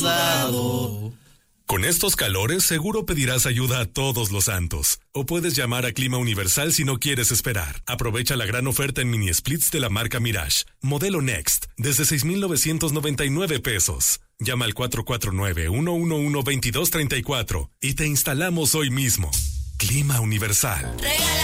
sudado. Con estos calores seguro pedirás ayuda a todos los santos. O puedes llamar a Clima Universal si no quieres esperar. Aprovecha la gran oferta en mini splits de la marca Mirage. Modelo Next, desde 6,999 pesos. Llama al 449-111-2234 y te instalamos hoy mismo. Clima Universal. Regala